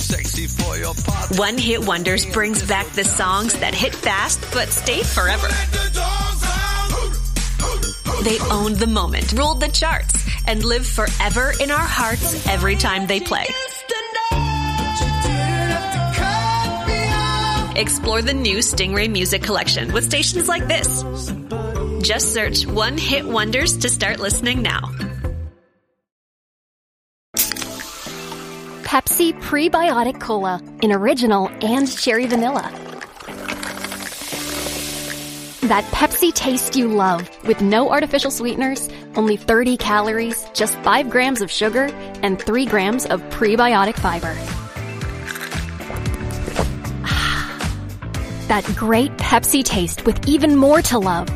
sexy for your party. One Hit Wonders brings back the songs that hit fast but stayed forever. They owned the moment, ruled the charts, and live forever in our hearts every time they play. Explore the new Stingray Music Collection with stations like this. Just search One Hit Wonders to start listening now. Pepsi Prebiotic Cola in original and cherry vanilla. That Pepsi taste you love with no artificial sweeteners, only 30 calories, just 5 grams of sugar, and 3 grams of prebiotic fiber. That great Pepsi taste with even more to love.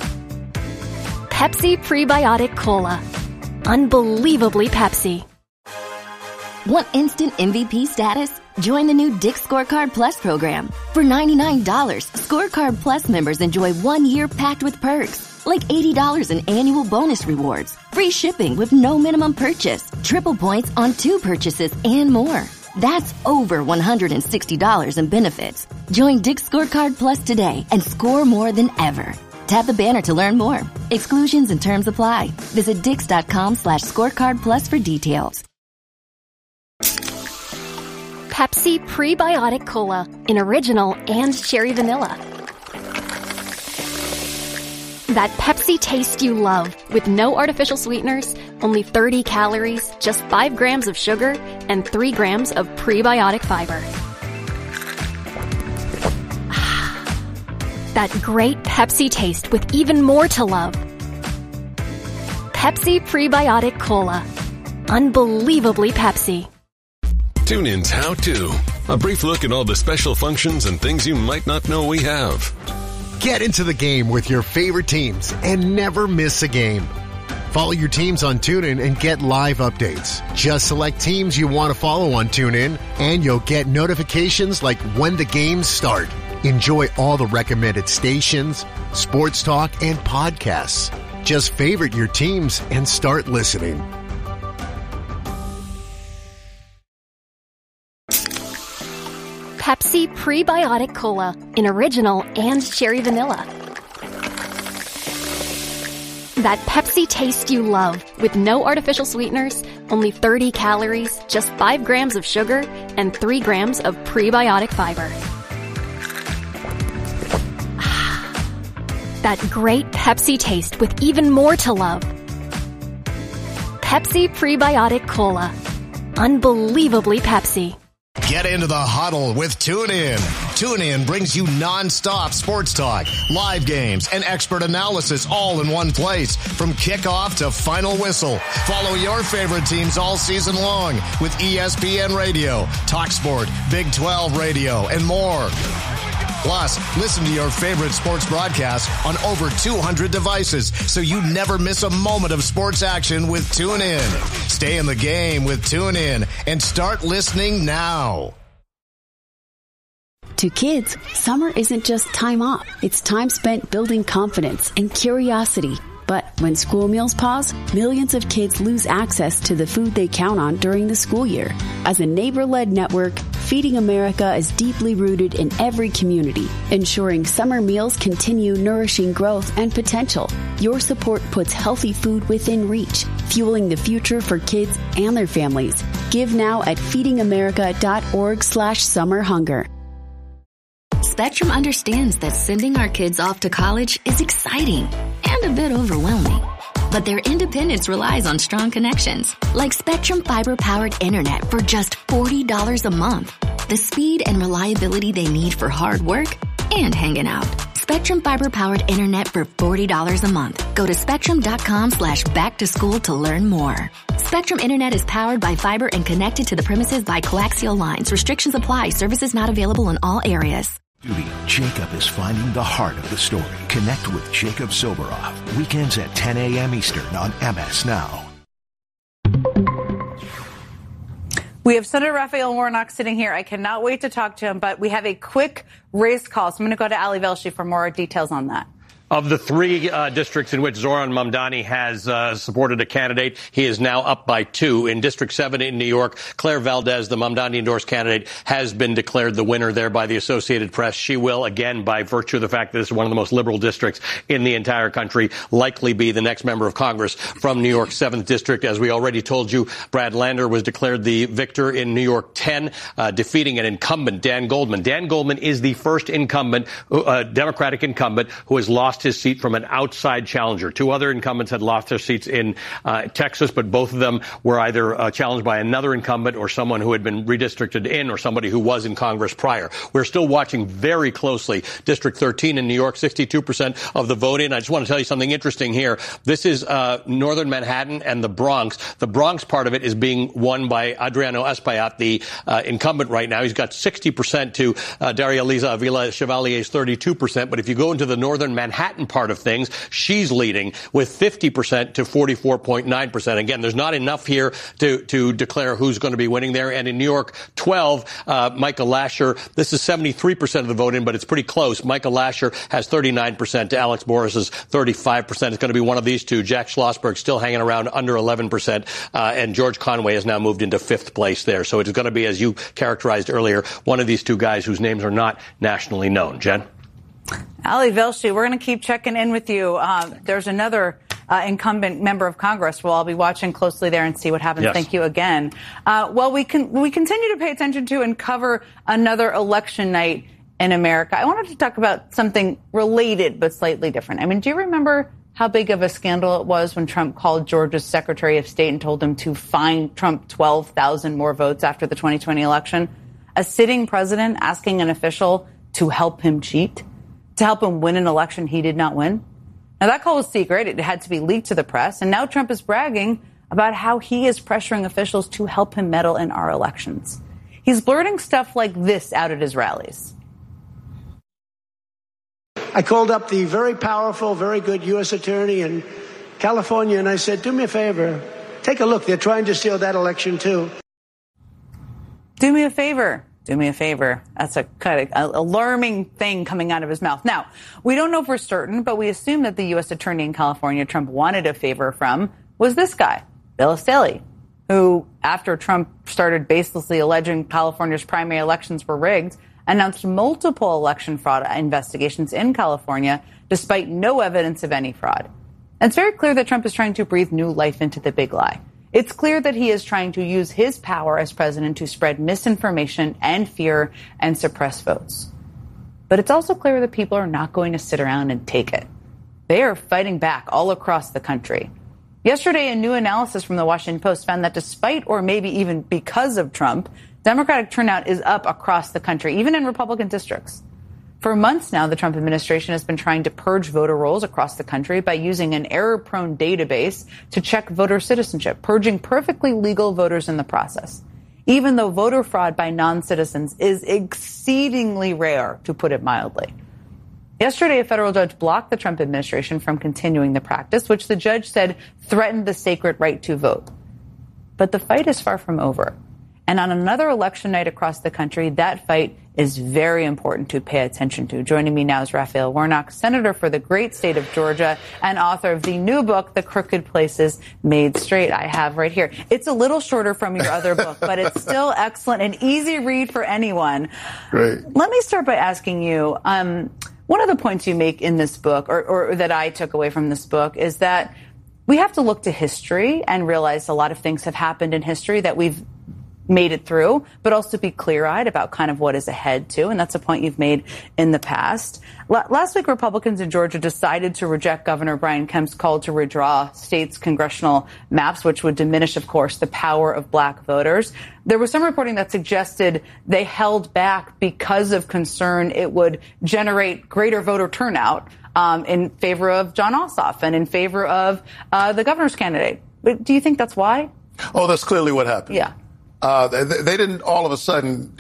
Pepsi Prebiotic Cola. Unbelievably Pepsi. Want instant MVP status? Join the new Dick's Scorecard Plus program. For $99, Scorecard Plus members enjoy 1 year packed with perks, like $80 in annual bonus rewards, free shipping with no minimum purchase, triple points on 2 purchases, and more. That's over $160 in benefits. Join Dick's Scorecard Plus today and score more than ever. Tap the banner to learn more. Exclusions and terms apply. Visit dix.com/scorecard plus for details. Pepsi Prebiotic Cola in original and cherry vanilla. That Pepsi taste you love with no artificial sweeteners, only 30 calories, just 5 grams of sugar, and 3 grams of prebiotic fiber. That great Pepsi taste with even more to love. Pepsi Prebiotic Cola. Unbelievably Pepsi. TuneIn's How To. A brief look at all the special functions and things you might not know we have. Get into the game with your favorite teams and never miss a game. Follow your teams on TuneIn and get live updates. Just select teams you want to follow on TuneIn and you'll get notifications like when the games start. Enjoy all the recommended stations, sports talk, and podcasts. Just favorite your teams and start listening. Pepsi Prebiotic Cola in original and cherry vanilla. That Pepsi taste you love with no artificial sweeteners, only 30 calories, just 5 grams of sugar, and 3 grams of prebiotic fiber. That great Pepsi taste with even more to love. Pepsi Prebiotic Cola. Unbelievably Pepsi. Get into the huddle with TuneIn. TuneIn brings you non-stop sports talk, live games, and expert analysis all in one place. From kickoff to final whistle. Follow your favorite teams all season long with ESPN Radio, TalkSport, Big 12 Radio, and more. Plus, listen to your favorite sports broadcasts on over 200 devices so you never miss a moment of sports action with TuneIn. Stay in the game with TuneIn and start listening now. To kids, summer isn't just time off. It's time spent building confidence and curiosity. But when school meals pause, millions of kids lose access to the food they count on during the school year. As a neighbor-led network, Feeding America is deeply rooted in every community, ensuring summer meals continue nourishing growth and potential. Your support puts healthy food within reach, fueling the future for kids and their families. Give now at feedingamerica.org/summerhunger. Spectrum understands that sending our kids off to college is exciting and a bit overwhelming. But their independence relies on strong connections, like Spectrum fiber-powered internet for just $40 a month. The speed and reliability they need for hard work and hanging out. Spectrum fiber-powered internet for $40 a month. Go to spectrum.com/back-to-school to learn more. Spectrum internet is powered by fiber and connected to the premises by coaxial lines. Restrictions apply. Services not available in all areas. Duty, Jacob is finding the heart of the story. Connect with Jacob Soboroff. Weekends at 10 a.m. Eastern on MS Now. We have Senator Raphael Warnock sitting here. I cannot wait to talk to him, but we have a quick race call. So I'm going to go to Ali Velshi for more details on that. Of the three districts in which Zoran Mamdani has supported a candidate, he is now up by 2. In District 7 in New York, Claire Valdez, the Mamdani-endorsed candidate, has been declared the winner there by the Associated Press. She will, again, by virtue of the fact that this is one of the most liberal districts in the entire country, likely be the next member of Congress from New York's 7th District. As we already told you, Brad Lander was declared the victor in New York 10, defeating an incumbent, Dan Goldman. Dan Goldman is the first incumbent, Democratic incumbent, who has lost his seat from an outside challenger. 2 other incumbents had lost their seats in Texas, but both of them were either challenged by another incumbent or someone who had been redistricted in or somebody who was in Congress prior. We're still watching very closely District 13 in New York, 62% of the vote in. I just want to tell you something interesting here. This is northern Manhattan and the Bronx. The Bronx part of it is being won by Adriano Espaillat, the incumbent right now. He's got 60% to Daria Liza Avila Chevalier's 32%. But if you go into the northern Manhattan part of things, she's leading with 50% to 44.9%. Again, there's not enough here to declare who's going to be winning there. And in New York 12, Michael Lasher, this is 73% of the vote in, but it's pretty close. Michael Lasher has 39% to Alex Boris's 35%. It's going to be one of these two. Jack Schlossberg still hanging around under 11%, and George Conway has now moved into 5th place there. So it's going to be, as you characterized earlier, one of these two guys whose names are not nationally known. Jen? Ali Velshi, we're going to keep checking in with you. There's another incumbent member of Congress. I'll be watching closely there and see what happens. Yes. Thank you again. We continue to pay attention to and cover another election night in America. I wanted to talk about something related but slightly different. I mean, do you remember how big of a scandal it was when Trump called Georgia's Secretary of State and told him to fine Trump 12,000 more votes after the 2020 election? A sitting president asking an official to help him cheat, to help him win an election he did not win. Now, that call was secret. It had to be leaked to the press. And now Trump is bragging about how he is pressuring officials to help him meddle in our elections. He's blurting stuff like this out at his rallies. I called up the very powerful, very good U.S. attorney in California, and I said, do me a favor. Take a look. They're trying to steal that election, too. Do me a favor. Do me a favor. That's a kind of alarming thing coming out of his mouth. Now, we don't know for certain, but we assume that the U.S. attorney in California Trump wanted a favor from was this guy, Bill Esteli, who, after Trump started baselessly alleging California's primary elections were rigged, announced multiple election fraud investigations in California, despite no evidence of any fraud. And it's very clear that Trump is trying to breathe new life into the big lie. It's clear that he is trying to use his power as president to spread misinformation and fear and suppress votes. But it's also clear that people are not going to sit around and take it. They are fighting back all across the country. Yesterday, a new analysis from the Washington Post found that despite or maybe even because of Trump, Democratic turnout is up across the country, even in Republican districts. For months now, the Trump administration has been trying to purge voter rolls across the country by using an error-prone database to check voter citizenship, purging perfectly legal voters in the process, even though voter fraud by non-citizens is exceedingly rare, to put it mildly. Yesterday, a federal judge blocked the Trump administration from continuing the practice, which the judge said threatened the sacred right to vote. But the fight is far from over. And on another election night across the country, that fight is very important to pay attention to. Joining me now is Raphael Warnock, senator for the great state of Georgia and author of the new book, The Crooked Places Made Straight. I have right here. It's a little shorter from your other book, but it's still excellent and easy read for anyone. Great. Let me start by asking you, one of the points you make in this book, or that I took away from this book, is that we have to look to history and realize a lot of things have happened in history that we've made it through, but also be clear-eyed about kind of what is ahead, too. And that's a point you've made in the past. Last week, Republicans in Georgia decided to reject Governor Brian Kemp's call to redraw states' congressional maps, which would diminish, of course, the power of black voters. There was some reporting that suggested they held back because of concern it would generate greater voter turnout in favor of Jon Ossoff and in favor of the governor's candidate. But do you think that's why? Oh, that's clearly what happened. Yeah. They didn't all of a sudden,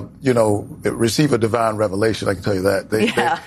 receive a divine revelation. I can tell you that. They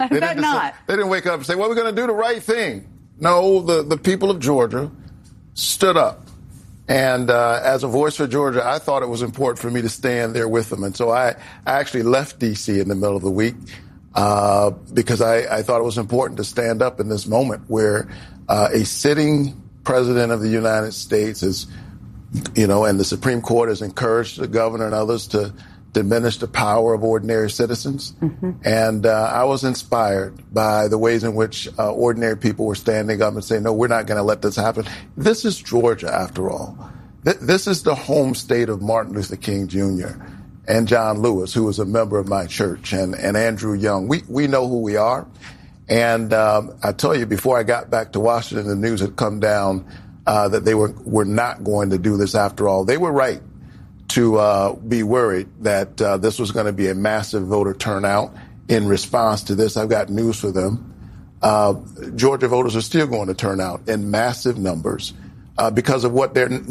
didn't wake up and say, well, we're going to do the right thing. No, the people of Georgia stood up. And as a voice for Georgia, I thought it was important for me to stand there with them. And so I actually left D.C. in the middle of the week, because I thought it was important to stand up in this moment where a sitting president of the United States is, and the Supreme Court has encouraged the governor and others to diminish the power of ordinary citizens. Mm-hmm. And I was inspired by the ways in which ordinary people were standing up and saying, no, we're not going to let this happen. This is Georgia, after all. This is the home state of Martin Luther King Jr. and John Lewis, who was a member of my church, and Andrew Young. We know who we are. And I tell you, before I got back to Washington, the news had come down that they were not going to do this after all. They were right to be worried that this was going to be a massive voter turnout in response to this. I've got news for them. Georgia voters are still going to turn out in massive numbers because of what they're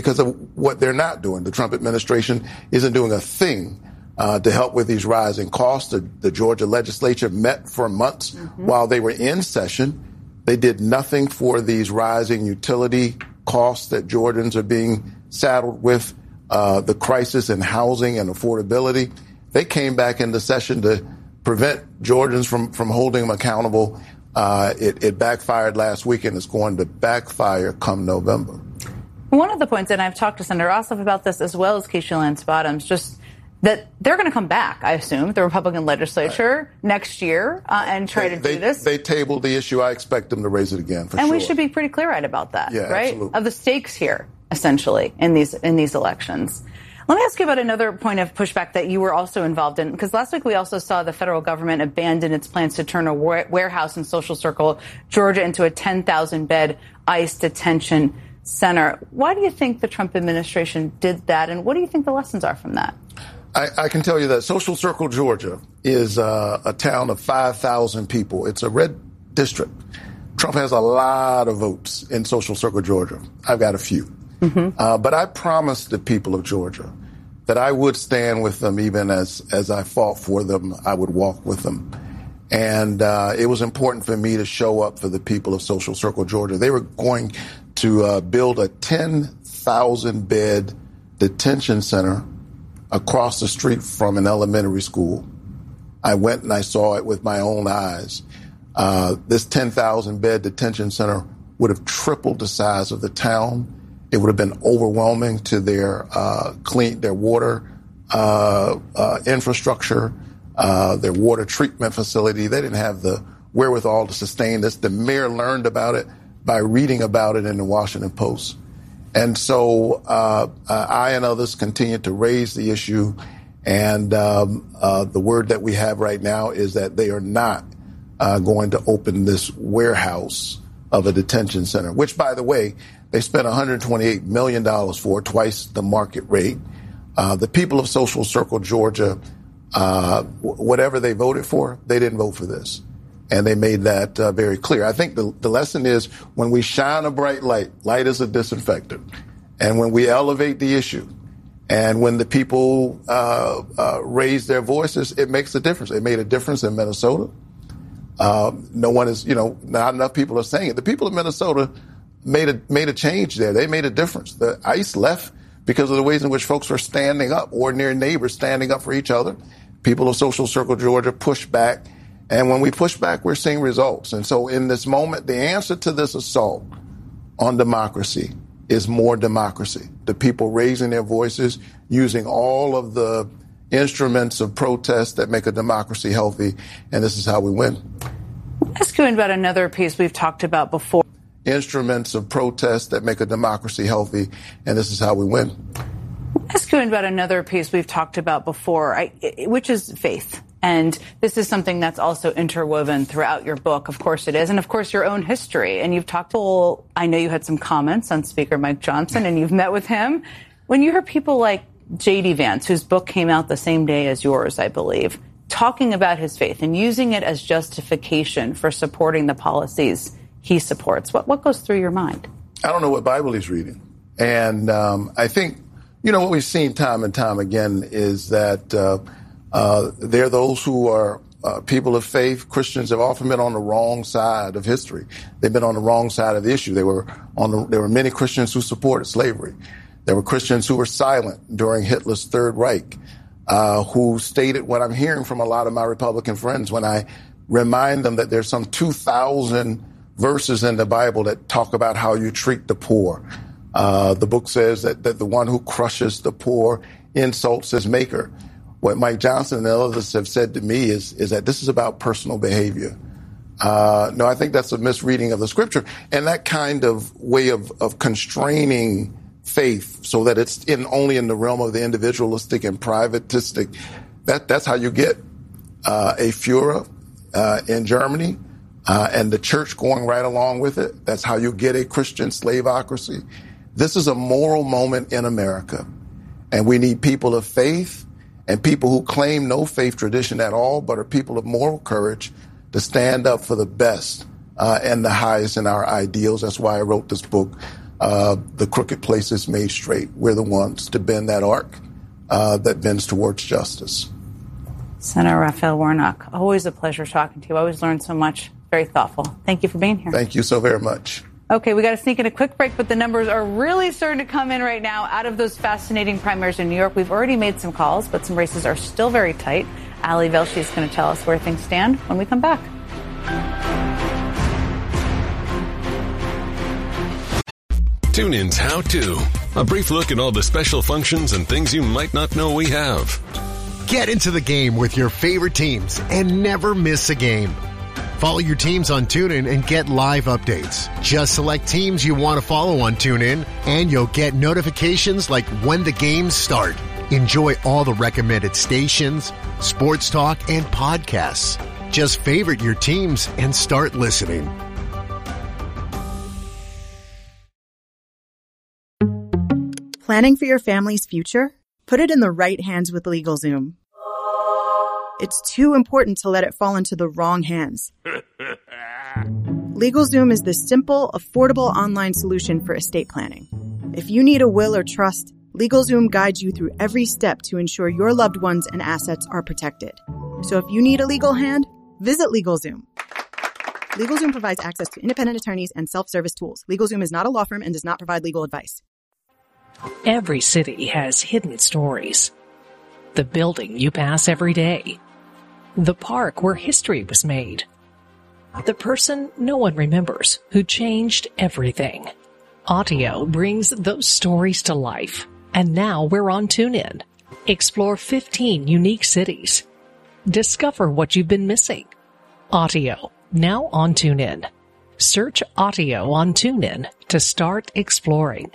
not doing. The Trump administration isn't doing a thing to help with these rising costs. The Georgia legislature met for months while they were in session. They did nothing for these rising utility costs that Georgians are being saddled with. The crisis in housing and affordability. They came back into session to prevent Georgians from holding them accountable. It backfired last week, and it's going to backfire come November. One of the points, and I've talked to Senator Ossoff about this as well as Keisha Lance Bottoms, just that they're going to come back, I assume, the Republican legislature next year and try to do this. They tabled the issue. I expect them to raise it again, for sure. And we should be pretty clear-eyed about that, right? Absolutely. Of the stakes here, essentially, in these elections. Let me ask you about another point of pushback that you were also involved in, because last week we also saw the federal government abandon its plans to turn a warehouse in Social Circle, Georgia, into a 10,000-bed ICE detention center. Why do you think the Trump administration did that, and what do you think the lessons are from that? I can tell you that Social Circle, Georgia, is a town of 5,000 people. It's a red district. Trump has a lot of votes in Social Circle, Georgia. I've got a few. Mm-hmm. But I promised the people of Georgia that I would stand with them even as I fought for them. I would walk with them. And it was important for me to show up for the people of Social Circle, Georgia. They were going to build a 10,000-bed detention center across the street from an elementary school. I went and I saw it with my own eyes. This 10,000-bed detention center would have tripled the size of the town. It would have been overwhelming to their water infrastructure, their water treatment facility. They didn't have the wherewithal to sustain this. The mayor learned about it by reading about it in the Washington Post. And so I and others continue to raise the issue. And the word that we have right now is that they are not going to open this warehouse of a detention center, which, by the way, they spent $128 million for, twice the market rate. The people of Social Circle, Georgia, whatever they voted for, they didn't vote for this. And they made that very clear. I think the lesson is when we shine a bright light, light is a disinfectant. And when we elevate the issue and when the people raise their voices, it makes a difference. It made a difference in Minnesota. No one is, not enough people are saying it. The people of Minnesota made a change there. They made a difference. The ICE left because of the ways in which folks were standing up, ordinary neighbors standing up for each other. People of Social Circle, Georgia, pushed back. And when we push back, we're seeing results. And so in this moment, the answer to this assault on democracy is more democracy. The people raising their voices, using all of the instruments of protest that make a democracy healthy. And this is how we win. Let's ask you about another piece we've talked about before. Instruments of protest that make a democracy healthy. And this is how we win. Let's ask you about another piece we've talked about before, which is faith. And this is something that's also interwoven throughout your book. Of course it is. And of course your own history. And you've talked to, I know you had some comments on Speaker Mike Johnson and you've met with him. When you hear people like J.D. Vance, whose book came out the same day as yours, I believe, talking about his faith and using it as justification for supporting the policies he supports, what goes through your mind? I don't know what Bible he's reading. And I think, what we've seen time and time again is that there are those who are people of faith. Christians have often been on the wrong side of history. They've been on the wrong side of the issue. There were many Christians who supported slavery. There were Christians who were silent during Hitler's Third Reich. who stated what I'm hearing from a lot of my Republican friends when I remind them that there's some 2,000 verses in the Bible that talk about how you treat the poor. The book says that the one who crushes the poor insults his maker. What Mike Johnson and others have said to me is that this is about personal behavior. No, I think that's a misreading of the scripture. And that kind of way of constraining faith so that it's only in the realm of the individualistic and privatistic, that's how you get a Führer in Germany and the church going right along with it. That's how you get a Christian slaveocracy. This is a moral moment in America, and we need people of faith and people who claim no faith tradition at all, but are people of moral courage to stand up for the best and the highest in our ideals. That's why I wrote this book, The Crooked Places Made Straight. We're the ones to bend that arc that bends towards justice. Senator Raphael Warnock, always a pleasure talking to you. I always learn so much. Very thoughtful. Thank you for being here. Thank you so very much. Okay, we got to sneak in a quick break, but the numbers are really starting to come in right now out of those fascinating primaries in New York. We've already made some calls, but some races are still very tight. Ali Velshi is going to tell us where things stand when we come back. Tune in's How To. A brief look at all the special functions and things you might not know we have. Get into the game with your favorite teams and never miss a game. Follow your teams on TuneIn and get live updates. Just select teams you want to follow on TuneIn, and you'll get notifications like when the games start. Enjoy all the recommended stations, sports talk, and podcasts. Just favorite your teams and start listening. Planning for your family's future? Put it in the right hands with LegalZoom. It's too important to let it fall into the wrong hands. LegalZoom is the simple, affordable online solution for estate planning. If you need a will or trust, LegalZoom guides you through every step to ensure your loved ones and assets are protected. So if you need a legal hand, visit LegalZoom. LegalZoom provides access to independent attorneys and self-service tools. LegalZoom is not a law firm and does not provide legal advice. Every city has hidden stories. The building you pass every day. The park where history was made. The person no one remembers who changed everything. Audio brings those stories to life. And now we're on TuneIn. Explore 15 unique cities. Discover what you've been missing. Audio, now on TuneIn. Search Audio on TuneIn to start exploring.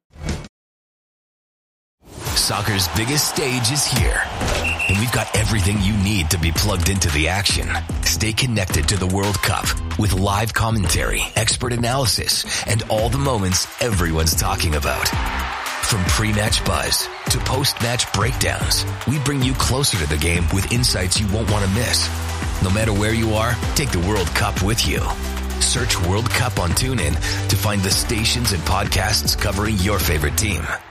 Soccer's biggest stage is here, and we've got everything you need to be plugged into the action. Stay connected to the World Cup with live commentary, expert analysis, and all the moments everyone's talking about. From pre-match buzz to post-match breakdowns, we bring you closer to the game with insights you won't want to miss. No matter where you are, take the World Cup with you. Search World Cup on TuneIn to find the stations and podcasts covering your favorite team.